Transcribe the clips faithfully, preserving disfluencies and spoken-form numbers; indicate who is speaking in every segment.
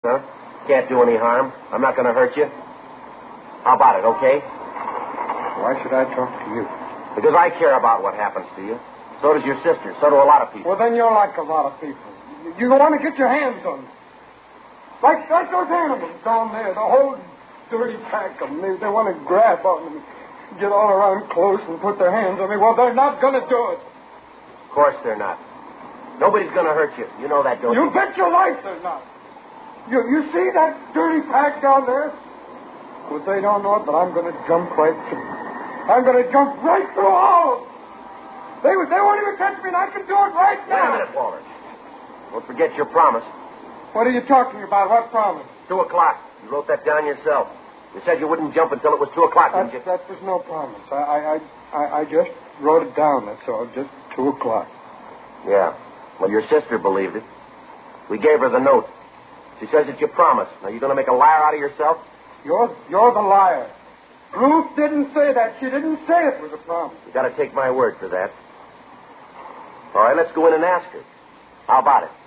Speaker 1: Huh? Can't do any harm. I'm not going to hurt you. How about it, okay?
Speaker 2: Why should I talk to you?
Speaker 1: Because I care about what happens to you. So does your sister. So do a lot of people.
Speaker 2: Well, then you're like a lot of people. You want to get your hands on them. Like, like those animals down there, the whole dirty pack of them. They, they want to grab on me, get all around close and put their hands on me. Well, they're not going to do it.
Speaker 1: Of course they're not. Nobody's going to hurt you. You know that, don't you?
Speaker 2: You bet your life they're not. You, you see that dirty pack down there? Well, they don't know it, but I'm going to jump right through. I'm going to jump right through all of them. They, they won't even touch me, and I can do it right now.
Speaker 1: Wait a minute, Walter. Don't forget your promise.
Speaker 2: What are you talking about? What promise?
Speaker 1: Two o'clock. You wrote that down yourself. You said you wouldn't jump until it was two o'clock,
Speaker 2: That,
Speaker 1: didn't you?
Speaker 2: that was no promise. I, I, I, I just wrote it down, that's all. Just two o'clock.
Speaker 1: Yeah. Well, your sister believed it. We gave her the note. She says it's your promise. Now, you going to make a liar out of yourself?
Speaker 2: You're, you're the liar. Ruth didn't say that. She didn't say it was a promise.
Speaker 1: You got to take my word for that. All right, let's go in and ask her. How about it?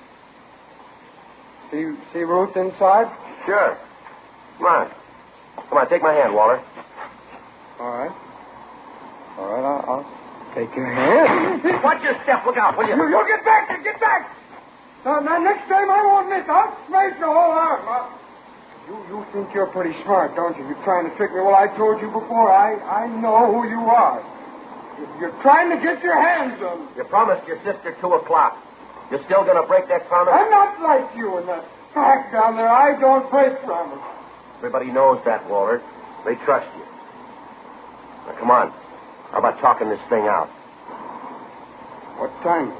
Speaker 2: See, see Ruth inside?
Speaker 1: Sure. Come on. Come on, take my hand, Walter.
Speaker 2: All right. All right, I'll, I'll take your hand.
Speaker 1: Watch your step. Look out, will you?
Speaker 2: You, you get back there. Get back. Now, now, next time I won't miss. I'll smash your whole arm. I'll... You, you think you're pretty smart, don't you? You're trying to trick me. Well, I told you before. I, I know who you are. You're trying to get your hands on me.
Speaker 1: You promised your sister two o'clock. You're still going to break that promise?
Speaker 2: I'm not like you in that pack down there. I don't break promise.
Speaker 1: Everybody knows that, Walter. They trust you. Now, come on. How about talking this thing out?
Speaker 2: What time?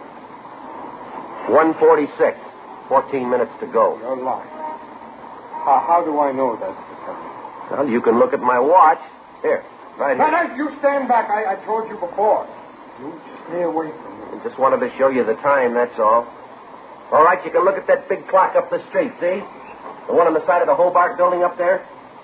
Speaker 1: one forty-six. Fourteen minutes to go.
Speaker 2: You're lying. How, how do I know that's the time?
Speaker 1: Well, you can look at my watch. Here, right here.
Speaker 2: No, no, you stand back. I, I told you before. You stay away from me.
Speaker 1: I just wanted to show you the time, that's all. All right, you can look at that big clock up the street, see? The one on the side of the Hobart building up there?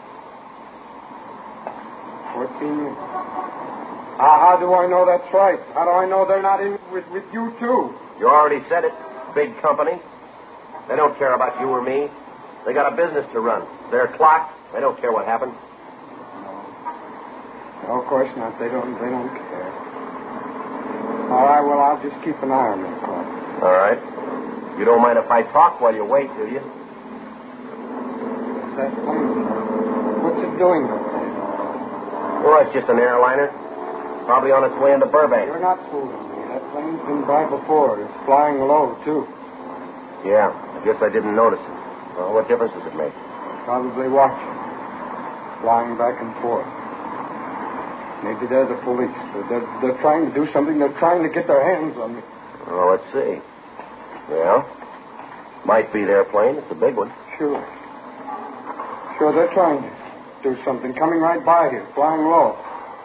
Speaker 2: Fourteen minutes. Uh, how do I know that's right? How do I know they're not in with, with you, too?
Speaker 1: You already said it. Big company. They don't care about you or me. They got a business to run. Their clock, they don't care what happened.
Speaker 2: No. No, of course not. They don't, they don't care. All right, well, I'll just keep an eye on that clock.
Speaker 1: All right. You don't mind if I talk while you wait, do you?
Speaker 2: What's that plane? What's it doing up there?
Speaker 1: Well, it's just an airliner. Probably on its way into Burbank.
Speaker 2: You're not fooling me. That plane's been by before. It's flying low, too.
Speaker 1: Yeah, I guess I didn't notice it. Well, what difference does it make?
Speaker 2: Probably watching. Flying back and forth. Maybe they're the police. They're, they're trying to do something. They're trying to get their hands on me.
Speaker 1: Well, let's see. Yeah. Might be their plane. It's a big one.
Speaker 2: Sure. Sure, they're trying to do something. Coming right by here. Flying low.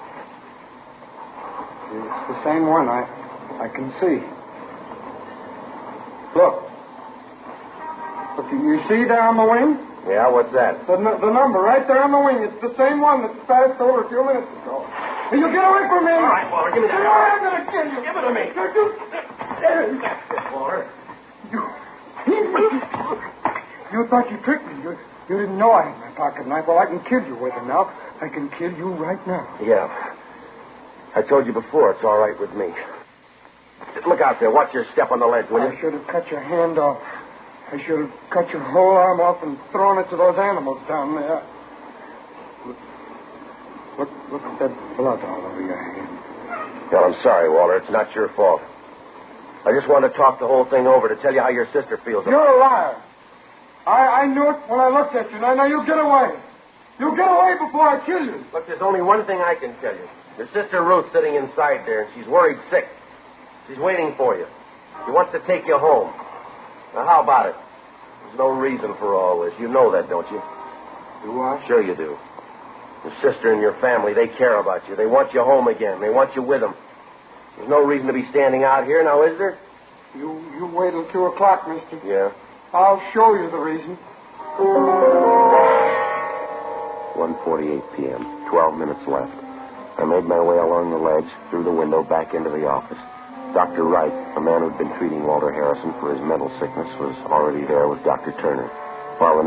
Speaker 2: It's the same one. I, I can see. Look. Look, you see there on the wing?
Speaker 1: Yeah, what's that?
Speaker 2: The, the number right there on the wing. It's the same one that passed over a few minutes ago. Hey, you get away from me!
Speaker 1: All right, Walter, give me that.
Speaker 2: No, I'm going to kill you.
Speaker 1: Give it to me.
Speaker 2: You, you,
Speaker 1: That's it, Walter.
Speaker 2: you, you thought you tricked me. You, you didn't know I had my pocket knife. Well, I can kill you with it now. I can kill you right now.
Speaker 1: Yeah. I told you before, it's all right with me. Look out there. Watch your step on the ledge, will you?
Speaker 2: I should have cut your hand off. I should have cut your whole arm off and thrown it to those animals down there. Look, look, look at that blood all over your hand.
Speaker 1: Well, I'm sorry, Walter. It's not your fault. I just wanted to talk the whole thing over to tell you how your sister feels.
Speaker 2: You're a liar. I, I knew it when I looked at you. Now, now, you get away. You get away before I kill you.
Speaker 1: Look, there's only one thing I can tell you. Your sister Ruth's sitting inside there, and she's worried sick. She's waiting for you. She wants to take you home. Now, how about it? There's no reason for all this. You know that, don't you?
Speaker 2: Do I?
Speaker 1: Sure you do. Your sister and your family, they care about you. They want you home again. They want you with them. There's no reason to be standing out here now, is there?
Speaker 2: You you wait till two o'clock, mister.
Speaker 1: Yeah.
Speaker 2: I'll show you the reason.
Speaker 1: one forty-eight p.m. Twelve minutes left. I made my way along the ledge, through the window, back into the office. Doctor Wright, a man who'd been treating Walter Harrison for his mental sickness, was already there with Doctor Turner, while the